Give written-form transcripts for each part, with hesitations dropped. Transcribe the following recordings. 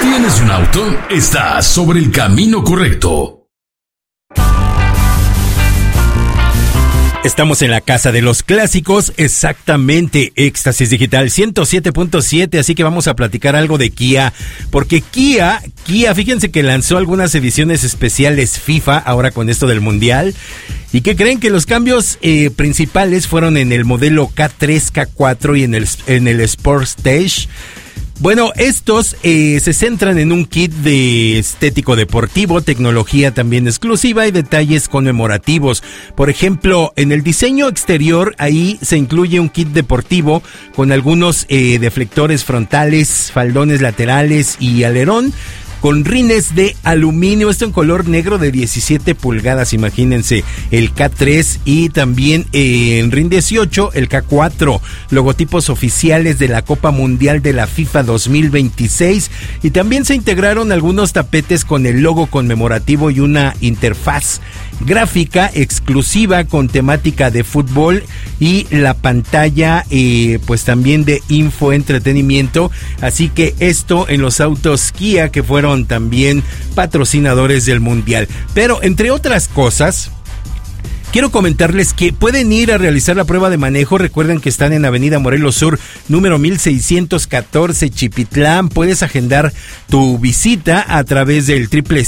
¿Tienes un auto? Estás sobre el camino correcto. Estamos en la casa de los clásicos, exactamente, Éxtasis Digital 107.7, así que vamos a platicar algo de Kia, porque Kia, fíjense que lanzó algunas ediciones especiales FIFA, ahora con esto del Mundial, y que creen que los cambios principales fueron en el modelo K3, K4 y en el Sport Stage. Bueno, estos se centran en un kit de estético deportivo, tecnología también exclusiva y detalles conmemorativos. Por ejemplo, en el diseño exterior, ahí se incluye un kit deportivo con algunos deflectores frontales, faldones laterales y alerón, con rines de aluminio, esto en color negro de 17 pulgadas, imagínense, el K3 y también en RIN 18, el K4, logotipos oficiales de la Copa Mundial de la FIFA 2026 y también se integraron algunos tapetes con el logo conmemorativo y una interfaz gráfica exclusiva con temática de fútbol y la pantalla pues también de infoentretenimiento, así que esto en los autos Kia que fueron también patrocinadores del Mundial. Pero entre otras cosas, quiero comentarles que pueden ir a realizar la prueba de manejo. Recuerden que están en Avenida Morelos Sur, número 1614, Chipitlán. Puedes agendar tu visita a través del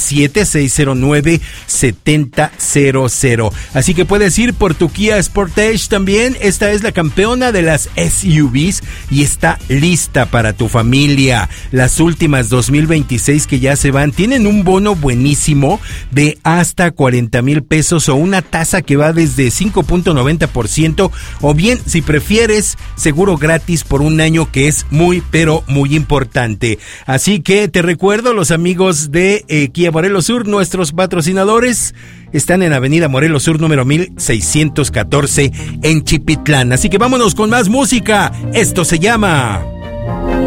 777-609-7000. Así que puedes ir por tu Kia Sportage también. Esta es la campeona de las SUVs y está lista para tu familia. Las últimas 2026 que ya se van tienen un bono buenísimo de hasta 40,000 pesos o una tasa que va desde 5.90%, o bien, si prefieres, seguro gratis por un año, que es muy, pero muy importante. Así que te recuerdo, los amigos de Kia Morelos Sur, nuestros patrocinadores, están en Avenida Morelos Sur, número 1614, en Chipitlán. Así que vámonos con más música. Esto se llama